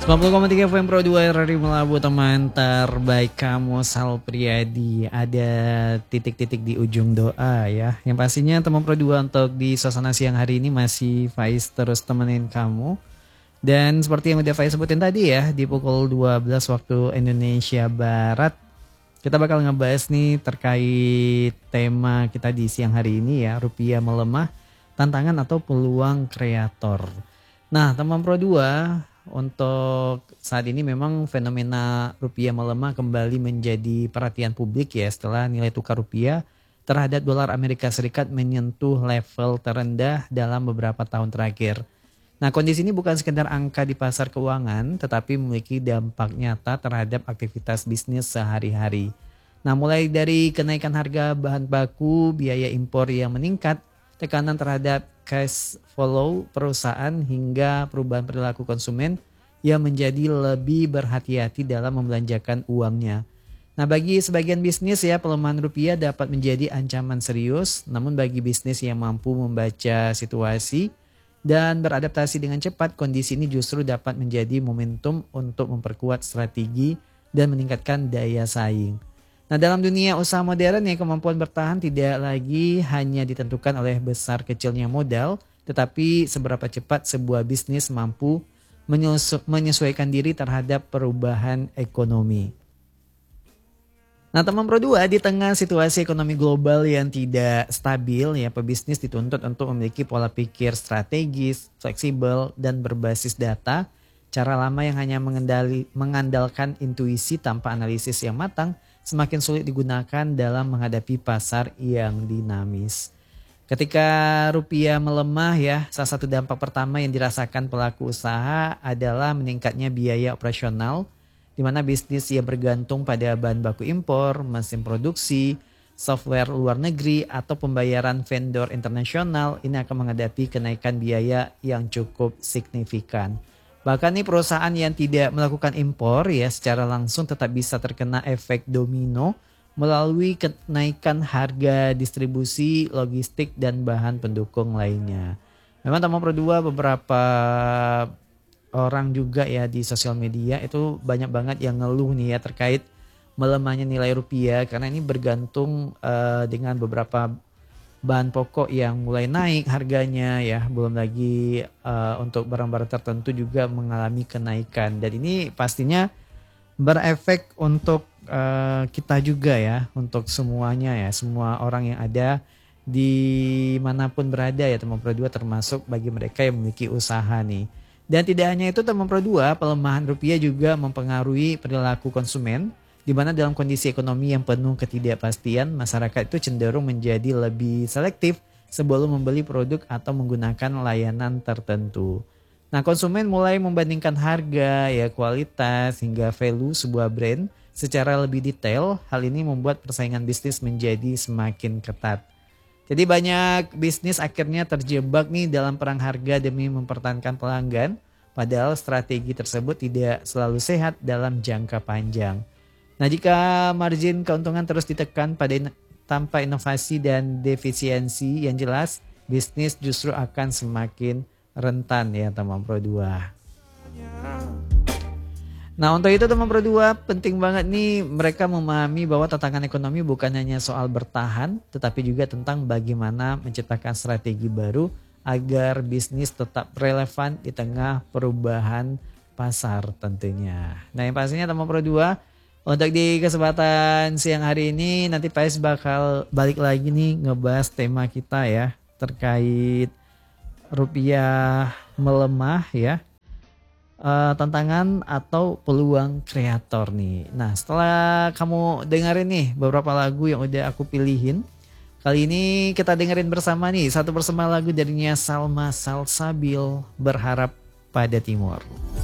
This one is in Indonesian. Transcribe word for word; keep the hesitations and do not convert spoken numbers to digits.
sembilan puluh koma tiga F M Pro dua R R I Melabu, teman terbaik kamu Sal Priadi. Ada titik-titik di ujung doa ya. Yang pastinya teman Pro dua untuk di suasana siang hari ini masih Faiz terus temenin kamu. Dan seperti yang udah Faiz sebutin tadi ya, di pukul dua belas waktu Indonesia Barat, kita bakal ngebahas nih terkait tema kita di siang hari ini ya, rupiah melemah, tantangan atau peluang kreator. Nah teman Pro dua, untuk saat ini memang fenomena rupiah melemah kembali menjadi perhatian publik ya, setelah nilai tukar rupiah terhadap dolar Amerika Serikat menyentuh level terendah dalam beberapa tahun terakhir. Nah kondisi ini bukan sekedar angka di pasar keuangan, tetapi memiliki dampak nyata terhadap aktivitas bisnis sehari-hari. Nah mulai dari kenaikan harga bahan baku, biaya impor yang meningkat, tekanan terhadap cash flow perusahaan, hingga perubahan perilaku konsumen yang menjadi lebih berhati-hati dalam membelanjakan uangnya. Nah bagi sebagian bisnis ya, pelemahan rupiah dapat menjadi ancaman serius, namun bagi bisnis yang mampu membaca situasi dan beradaptasi dengan cepat, kondisi ini justru dapat menjadi momentum untuk memperkuat strategi dan meningkatkan daya saing. Nah dalam dunia usaha modern ya, kemampuan bertahan tidak lagi hanya ditentukan oleh besar kecilnya modal, tetapi seberapa cepat sebuah bisnis mampu menyesuaikan diri terhadap perubahan ekonomi. Nah teman Pro dua, di tengah situasi ekonomi global yang tidak stabil ya, pebisnis dituntut untuk memiliki pola pikir strategis, fleksibel, dan berbasis data. Cara lama yang hanya mengendali, mengandalkan intuisi tanpa analisis yang matang semakin sulit digunakan dalam menghadapi pasar yang dinamis. Ketika rupiah melemah ya, salah satu dampak pertama yang dirasakan pelaku usaha adalah meningkatnya biaya operasional, di mana bisnis yang bergantung pada bahan baku impor, mesin produksi, software luar negeri, atau pembayaran vendor internasional ini akan menghadapi kenaikan biaya yang cukup signifikan. Bahkan nih perusahaan yang tidak melakukan impor ya secara langsung tetap bisa terkena efek domino melalui kenaikan harga distribusi, logistik, dan bahan pendukung lainnya. Memang teman Pro dua, beberapa orang juga ya di sosial media itu banyak banget yang ngeluh nih ya terkait melemahnya nilai rupiah, karena ini bergantung uh, dengan beberapa bahan pokok yang mulai naik harganya ya, belum lagi uh, untuk barang-barang tertentu juga mengalami kenaikan, dan ini pastinya berefek untuk uh, kita juga ya, untuk semuanya ya, semua orang yang ada di manapun berada ya teman Pro dua, termasuk bagi mereka yang memiliki usaha nih. Dan tidak hanya itu teman Pro dua, pelemahan rupiah juga mempengaruhi perilaku konsumen, di mana dalam kondisi ekonomi yang penuh ketidakpastian, masyarakat itu cenderung menjadi lebih selektif sebelum membeli produk atau menggunakan layanan tertentu. Nah konsumen mulai membandingkan harga, ya kualitas, hingga value sebuah brand secara lebih detail. Hal ini membuat persaingan bisnis menjadi semakin ketat. Jadi banyak bisnis akhirnya terjebak nih dalam perang harga demi mempertahankan pelanggan, padahal strategi tersebut tidak selalu sehat dalam jangka panjang. Nah jika margin keuntungan terus ditekan pada in- tanpa inovasi dan defisiensi yang jelas, bisnis justru akan semakin rentan ya teman Pro dua. Nah untuk itu teman Pro dua, penting banget nih mereka memahami bahwa tantangan ekonomi bukan hanya soal bertahan, tetapi juga tentang bagaimana menciptakan strategi baru agar bisnis tetap relevan di tengah perubahan pasar tentunya. Nah yang pastinya teman Pro dua, untuk di kesempatan siang hari ini nanti Faiz bakal balik lagi nih ngebahas tema kita ya terkait rupiah melemah ya, uh, tantangan atau peluang kreator nih. Nah setelah kamu dengerin nih beberapa lagu yang udah aku pilihin, kali ini kita dengerin bersama nih satu persama lagu darinya Salma Salsabil, Berharap Pada Timur.